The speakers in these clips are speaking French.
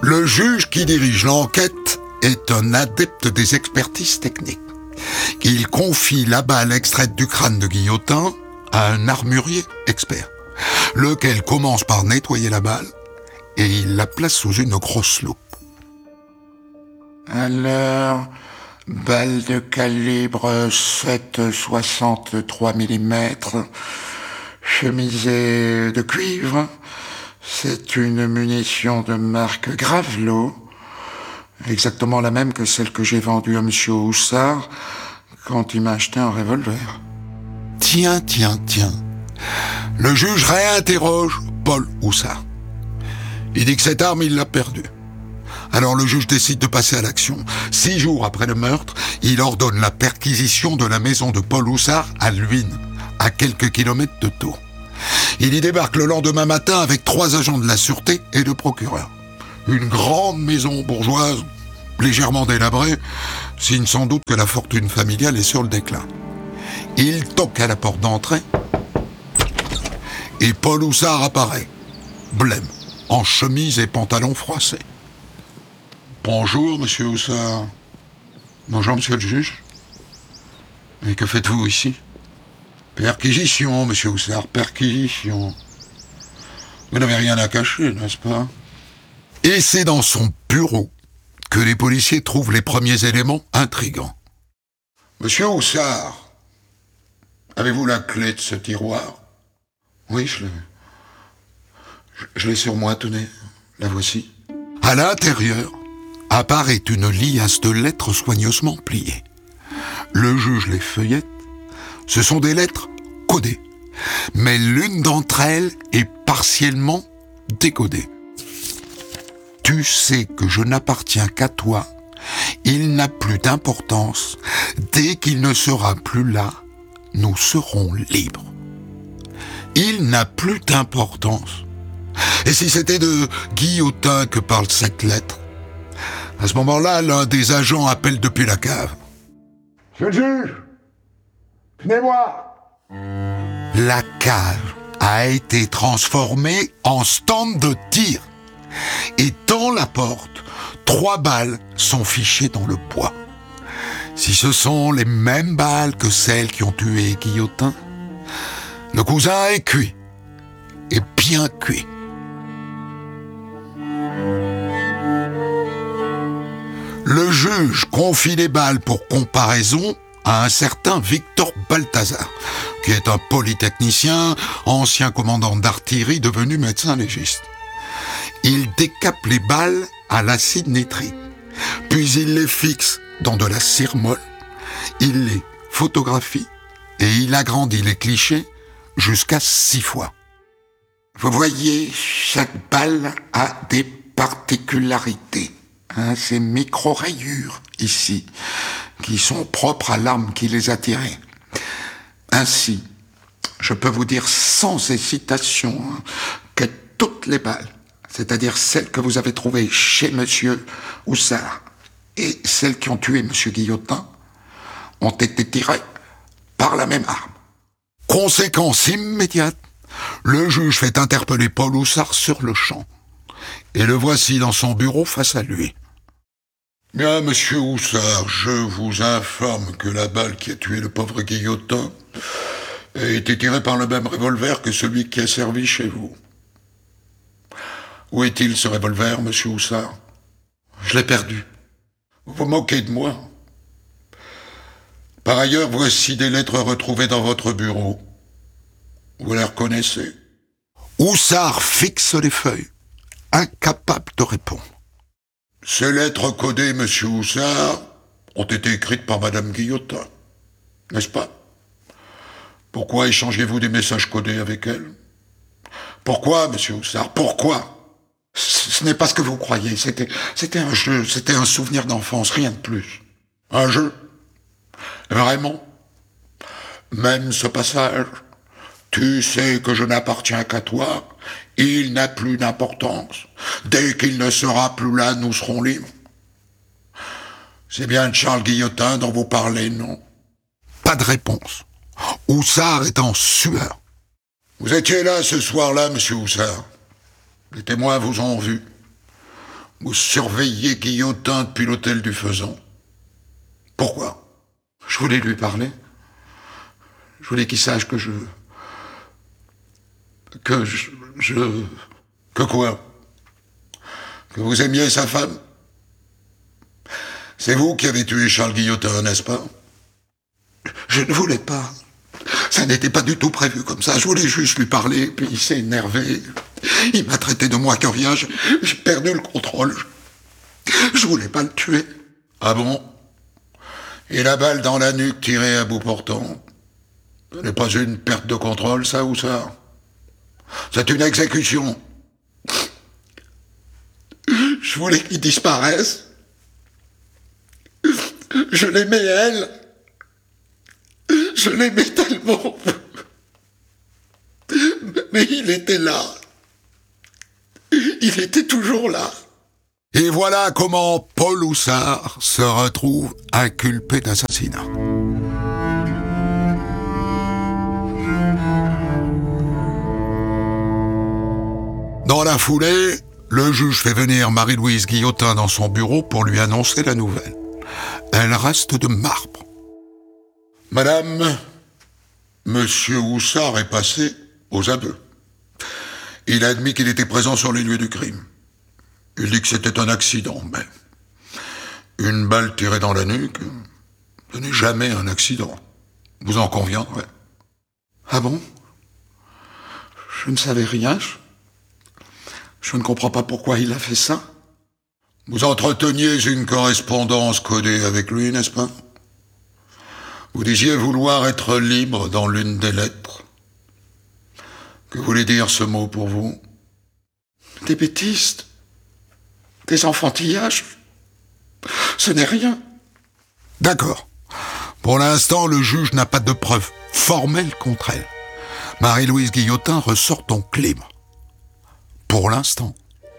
Le juge qui dirige l'enquête est un adepte des expertises techniques. Il confie la balle extraite du crâne de Guillotin à un armurier expert, lequel commence par nettoyer la balle et il la place sous une grosse loupe. Alors, balle de calibre 7,63 mm, chemisée de cuivre. C'est une munition de marque Gravelot, exactement la même que celle que j'ai vendue à monsieur Houssard quand il m'a acheté un revolver. Tiens. Le juge réinterroge Paul Houssard. Il dit que cette arme, il l'a perdue. Alors le juge décide de passer à l'action. 6 jours après le meurtre, il ordonne la perquisition de la maison de Paul Houssard à Luynes, à quelques kilomètres de Tours. Il y débarque le lendemain matin avec 3 agents de la sûreté et le procureur. Une grande maison bourgeoise, légèrement délabrée, signe sans doute que la fortune familiale est sur le déclin. Il toque à la porte d'entrée et Paul Houssard apparaît, blême, en chemise et pantalon froissés. « Bonjour, monsieur Houssard. »« Bonjour, monsieur le juge. »« Mais que faites-vous ici ?»« Perquisition, monsieur Houssard, perquisition. Vous n'avez rien à cacher, n'est-ce pas ?» Et c'est dans son bureau que les policiers trouvent les premiers éléments intrigants. « Monsieur Houssard, avez-vous la clé de ce tiroir ?»« Oui, je l'ai sur moi, tenez, la voici. » À l'intérieur apparaît une liasse de lettres soigneusement pliées. Le juge les feuillette. Ce sont des lettres codées, mais l'une d'entre elles est partiellement décodée. « Tu sais que je n'appartiens qu'à toi. Il n'a plus d'importance. Dès qu'il ne sera plus là, nous serons libres. » Il n'a plus d'importance. Et si c'était de Guillotin que parle cette lettre? À ce moment-là, l'un des agents appelle depuis la cave. « Monsieur le juge, venez-moi !» La cave a été transformée en stand de tir. Et dans la porte, 3 balles sont fichées dans le bois. Si ce sont les mêmes balles que celles qui ont tué Guillotin, le cousin est cuit. Et bien cuit. Le juge confie les balles pour comparaison à un certain Victor Balthazar, qui est un polytechnicien, ancien commandant d'artillerie devenu médecin légiste. Il décape les balles à l'acide nitrique, puis il les fixe dans de la cire molle, il les photographie et il agrandit les clichés jusqu'à 6 fois. Vous voyez, chaque balle a des particularités. Ces micro-rayures ici, qui sont propres à l'arme qui les a tirées. Ainsi, je peux vous dire sans hésitation que toutes les balles, c'est-à-dire celles que vous avez trouvées chez monsieur Houssard et celles qui ont tué monsieur Guillotin, ont été tirées par la même arme. Conséquence immédiate, le juge fait interpeller Paul Houssard sur le champ. Et le voici dans son bureau face à lui. « Bien, monsieur Houssard, je vous informe que la balle qui a tué le pauvre Guillotin a été tirée par le même revolver que celui qui a servi chez vous. Où est-il, ce revolver, monsieur Houssard ? Je l'ai perdu. Vous vous moquez de moi. Par ailleurs, voici des lettres retrouvées dans votre bureau. Vous les reconnaissez ? » Houssard fixe les feuilles, incapable de répondre. « Ces lettres codées, monsieur Houssard, ont été écrites par madame Guillotin, n'est-ce pas ? Pourquoi échangez-vous des messages codés avec elle ? Pourquoi, monsieur Houssard, pourquoi ? Ce n'est pas ce que vous croyez, c'était un jeu, c'était un souvenir d'enfance, rien de plus. Un jeu ? Vraiment ? Même ce passage ? Tu sais que je n'appartiens qu'à toi, il n'a plus d'importance. Dès qu'il ne sera plus là, nous serons libres. C'est bien de Charles Guillotin dont vous parlez, non ? Pas de réponse. Houssard est en sueur. Vous étiez là ce soir-là, monsieur Houssard. Les témoins vous ont vu. Vous surveillez Guillotin depuis l'hôtel du Faisan. Pourquoi? Je voulais lui parler. Je voulais qu'il sache que Que quoi? Que vous aimiez sa femme? C'est vous qui avez tué Charles Guillotin, n'est-ce pas? Je ne voulais pas. Ça n'était pas du tout prévu comme ça. Je voulais juste lui parler, puis il s'est énervé. Il m'a traité de moi qu'un rien. J'ai perdu le contrôle. Je voulais pas le tuer. Ah bon? Et la balle dans la nuque tirée à bout portant? Ce n'est pas une perte de contrôle, ça ou ça? C'est une exécution. Je voulais qu'il disparaisse. Je l'aimais, elle. Je l'aimais tellement. Mais il était là. Il était toujours là. Et voilà comment Paul Houssard se retrouve inculpé d'assassinat. Dans la foulée, le juge fait venir Marie-Louise Guillotin dans son bureau pour lui annoncer la nouvelle. Elle reste de marbre. Madame, Monsieur Houssard est passé aux aveux. Il a admis qu'il était présent sur les lieux du crime. Il dit que c'était un accident, mais une balle tirée dans la nuque, ce n'est jamais un accident. Vous en conviendrez. Ah bon? Je ne savais rien. Je ne comprends pas pourquoi il a fait ça. Vous entreteniez une correspondance codée avec lui, n'est-ce pas? Vous disiez vouloir être libre dans l'une des lettres. Que voulait dire ce mot pour vous? Des bêtises, des enfantillages. Ce n'est rien. D'accord. Pour l'instant, le juge n'a pas de preuves formelles contre elle. Marie-Louise Guillotin ressort donc libre. Pour l'instant.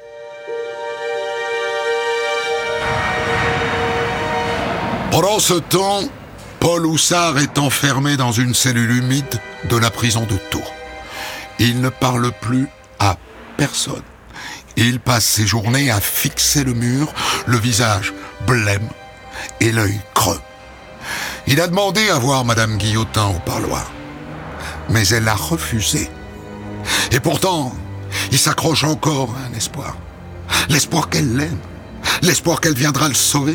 Pendant ce temps, Paul Houssard est enfermé dans une cellule humide de la prison de Tours. Il ne parle plus à personne. Il passe ses journées à fixer le mur, le visage blême et l'œil creux. Il a demandé à voir Madame Guillotin au parloir, mais elle a refusé. Et pourtant, il s'accroche encore à un espoir. L'espoir qu'elle l'aime, l'espoir qu'elle viendra le sauver.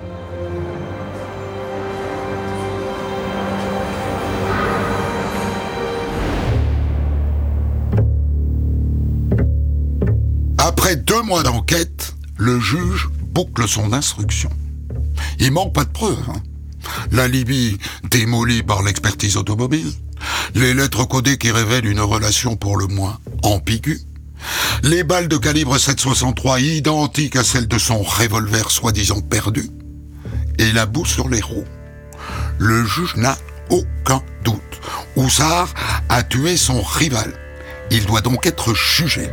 Après 2 mois d'enquête, le juge boucle son instruction. Il manque pas de preuves. L'alibi démoli par l'expertise automobile, les lettres codées qui révèlent une relation pour le moins ambiguë, les balles de calibre 7,63 identiques à celles de son revolver soi-disant perdu, et la boue sur les roues. Le juge n'a aucun doute. Houssard a tué son rival. Il doit donc être jugé.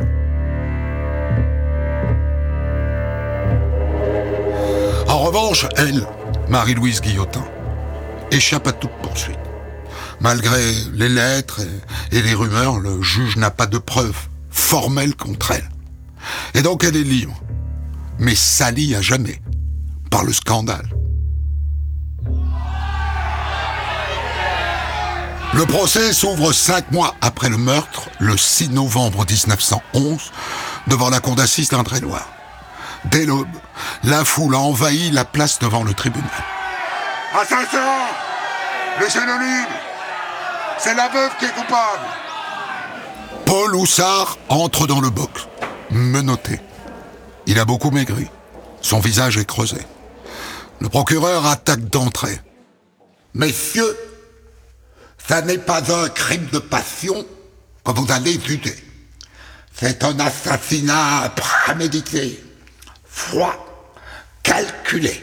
En revanche, elle, Marie-Louise Guillotin, échappe à toute poursuite. Malgré les lettres et les rumeurs, le juge n'a pas de preuves formelles contre elle. Et donc elle est libre, mais salie à jamais par le scandale. Le procès s'ouvre 5 mois après le meurtre, le 6 novembre 1911, devant la cour d'assises d'Indre-et-Loire. Dès l'aube, la foule a envahi la place devant le tribunal. Assassin! Laissez-le libre! C'est la veuve qui est coupable! Paul Houssard entre dans le box, menotté. Il a beaucoup maigri. Son visage est creusé. Le procureur attaque d'entrée. Messieurs, ça n'est pas un crime de passion que vous allez juger. C'est un assassinat prémédité, froid, calculé.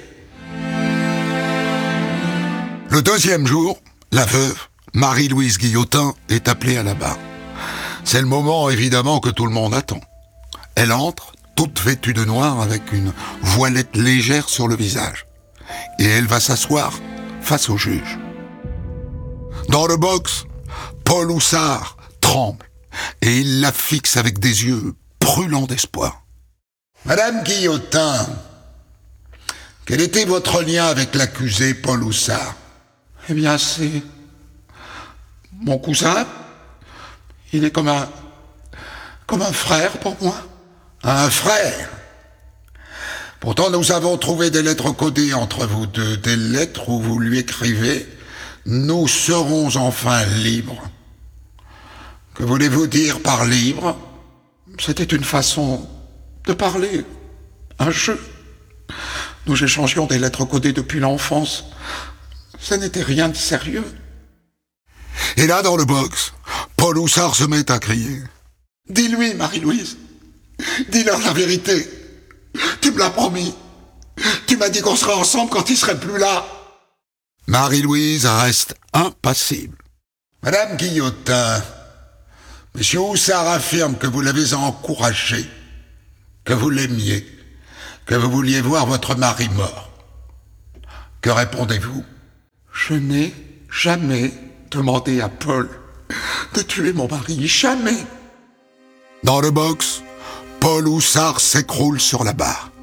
Le deuxième jour, la veuve, Marie-Louise Guillotin, est appelée à la barre. C'est le moment, évidemment, que tout le monde attend. Elle entre, toute vêtue de noir, avec une voilette légère sur le visage. Et elle va s'asseoir face au juge. Dans le box, Paul Houssard tremble et il la fixe avec des yeux brûlants d'espoir. Madame Guillotin, quel était votre lien avec l'accusé Paul Houssard? Eh bien, c'est mon cousin. Il est comme un frère pour moi. Un frère? Pourtant, nous avons trouvé des lettres codées entre vous deux, des lettres où vous lui écrivez « Nous serons enfin libres ». Que voulez-vous dire par libre? C'était une façon de parler, un jeu. Nous échangions des lettres codées depuis l'enfance. Ça n'était rien de sérieux. Et là, dans le box, Paul Houssard se met à crier. « Dis-lui, Marie-Louise. Dis-leur la vérité. Tu me l'as promis. Tu m'as dit qu'on serait ensemble quand il serait plus là. » Marie-Louise reste impassible. Madame Guillotin, Monsieur Houssard affirme que vous l'avez encouragé, que vous l'aimiez, que vous vouliez voir votre mari mort. Que répondez-vous? Je n'ai jamais demandé à Paul de tuer mon mari, jamais. Dans le box, Paul Houssard s'écroule sur la barre.